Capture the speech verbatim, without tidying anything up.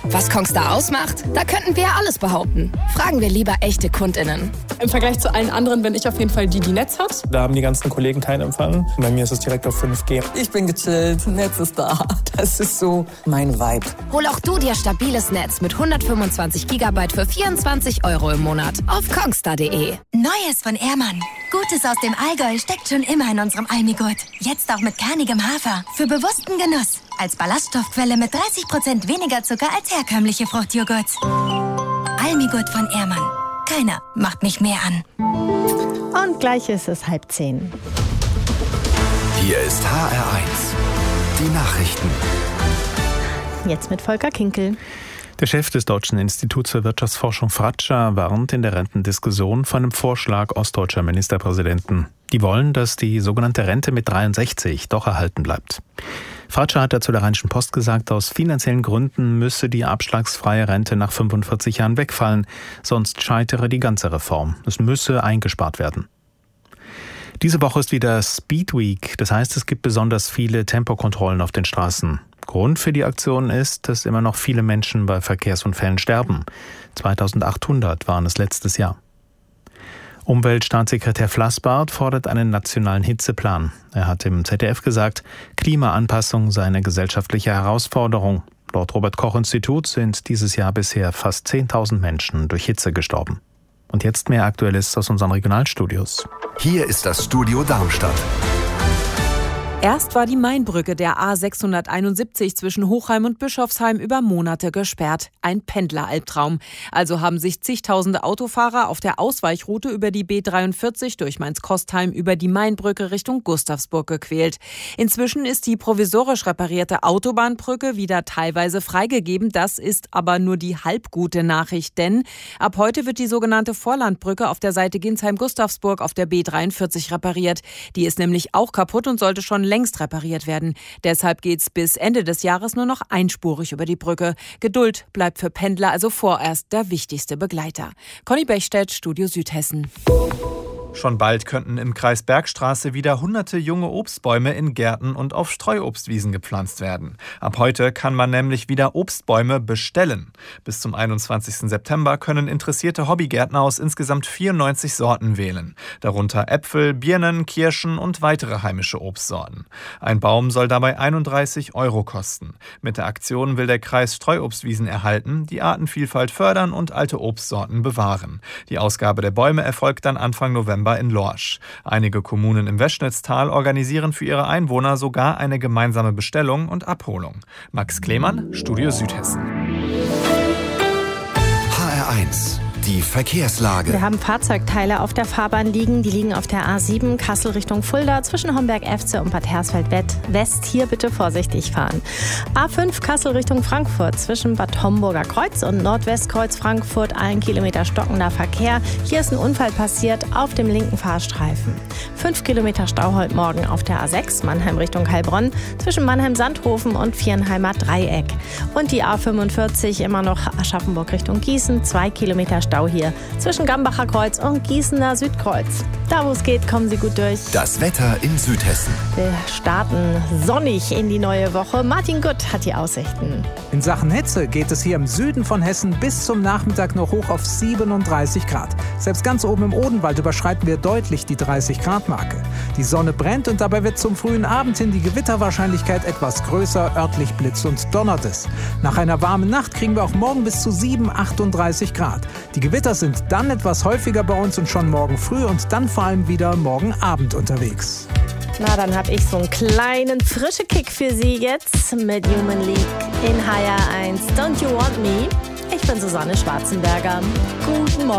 Was Kongstar ausmacht? Da könnten wir alles behaupten. Fragen wir lieber echte KundInnen. Im Vergleich zu allen anderen bin ich auf jeden Fall die, die Netz hat. Da haben die ganzen Kollegen keinen Empfang. Bei mir ist es direkt auf fünf G. Ich bin gechillt, Netz ist da. Das ist so mein Vibe. Hol auch du dir stabiles Netz mit hundertfünfundzwanzig Gigabyte für vierundzwanzig Euro im Monat auf kongstar punkt de. Neues von Ehrmann. Gutes aus dem Allgäu steckt schon immer in unserem Almigurt. Jetzt auch mit kernigem Hafer. Für bewussten Genuss. Als Ballaststoffquelle mit dreißig Prozent weniger Zucker als herkömmliche Fruchtjoghurts. Almigurt von Ehrmann. Keiner macht mich mehr an. Und gleich ist es halb zehn. Hier ist H R eins. Die Nachrichten. Jetzt mit Volker Kinkel. Der Chef des Deutschen Instituts für Wirtschaftsforschung Fratscher warnt in der Rentendiskussion vor einem Vorschlag ostdeutscher Ministerpräsidenten. Die wollen, dass die sogenannte Rente mit dreiundsechzig doch erhalten bleibt. Fratscher hat dazu der Rheinischen Post gesagt, aus finanziellen Gründen müsse die abschlagsfreie Rente nach fünfundvierzig Jahren wegfallen, sonst scheitere die ganze Reform. Es müsse eingespart werden. Diese Woche ist wieder Speed Week, das heißt, es gibt besonders viele Tempokontrollen auf den Straßen. Grund für die Aktion ist, dass immer noch viele Menschen bei Verkehrsunfällen sterben. zweitausendachthundert waren es letztes Jahr. Umweltstaatssekretär Flassbart fordert einen nationalen Hitzeplan. Er hat im Z D F gesagt, Klimaanpassung sei eine gesellschaftliche Herausforderung. Laut Robert-Koch-Institut sind dieses Jahr bisher fast zehntausend Menschen durch Hitze gestorben. Und jetzt mehr Aktuelles aus unseren Regionalstudios. Hier ist das Studio Darmstadt. Erst war die Mainbrücke der A sechshunderteinundsiebzig zwischen Hochheim und Bischofsheim über Monate gesperrt. Ein Pendleralbtraum. Also haben sich zigtausende Autofahrer auf der Ausweichroute über die B dreiundvierzig durch Mainz-Kostheim über die Mainbrücke Richtung Gustavsburg gequält. Inzwischen ist die provisorisch reparierte Autobahnbrücke wieder teilweise freigegeben. Das ist aber nur die halbgute Nachricht, denn ab heute wird die sogenannte Vorlandbrücke auf der Seite Ginsheim-Gustavsburg auf der B dreiundvierzig repariert. Die ist nämlich auch kaputt und sollte schon längst repariert werden. Deshalb geht's bis Ende des Jahres nur noch einspurig über die Brücke. Geduld bleibt für Pendler also vorerst der wichtigste Begleiter. Conny Bechstedt, Studio Südhessen. Schon bald könnten im Kreis Bergstraße wieder hunderte junge Obstbäume in Gärten und auf Streuobstwiesen gepflanzt werden. Ab heute kann man nämlich wieder Obstbäume bestellen. Bis zum einundzwanzigsten September können interessierte Hobbygärtner aus insgesamt vierundneunzig Sorten wählen. Darunter Äpfel, Birnen, Kirschen und weitere heimische Obstsorten. Ein Baum soll dabei einunddreißig Euro kosten. Mit der Aktion will der Kreis Streuobstwiesen erhalten, die Artenvielfalt fördern und alte Obstsorten bewahren. Die Ausgabe der Bäume erfolgt dann Anfang November in Lorsch. Einige Kommunen im Weschnitztal organisieren für ihre Einwohner sogar eine gemeinsame Bestellung und Abholung. Max Klemann, Studio Südhessen. H R eins. Die Verkehrslage. Wir haben Fahrzeugteile auf der Fahrbahn liegen. Die liegen auf der A sieben Kassel Richtung Fulda zwischen Homberg-Efze und Bad Hersfeld-West. Hier bitte vorsichtig fahren. A fünf Kassel Richtung Frankfurt zwischen Bad Homburger Kreuz und Nordwestkreuz Frankfurt. Ein Kilometer stockender Verkehr. Hier ist ein Unfall passiert auf dem linken Fahrstreifen. Fünf Kilometer Stau heute Morgen auf der A sechs Mannheim Richtung Heilbronn zwischen Mannheim-Sandhofen und Viernheimer Dreieck. Und die A fünfundvierzig immer noch Aschaffenburg Richtung Gießen. Zwei Kilometer Stau hier zwischen Gambacher Kreuz und Gießener Südkreuz. Da wo es geht, kommen Sie gut durch. Das Wetter in Südhessen. Wir starten sonnig in die neue Woche. Martin Gutt hat die Aussichten. In Sachen Hitze geht es hier im Süden von Hessen bis zum Nachmittag noch hoch auf siebenunddreißig Grad. Selbst ganz oben im Odenwald überschreiten wir deutlich die dreißig Grad Marke. Die Sonne brennt und dabei wird zum frühen Abend hin die Gewitterwahrscheinlichkeit etwas größer, örtlich blitzt und donnert es. Nach einer warmen Nacht kriegen wir auch morgen bis zu sieben, achtunddreißig Grad. Die Gewitter sind dann etwas häufiger bei uns und schon morgen früh und dann vor allem wieder morgen Abend unterwegs. Na, dann habe ich so einen kleinen frischen Kick für Sie jetzt mit Human League in H R eins. Don't You Want Me? Ich bin Susanne Schwarzenberger. Guten Morgen.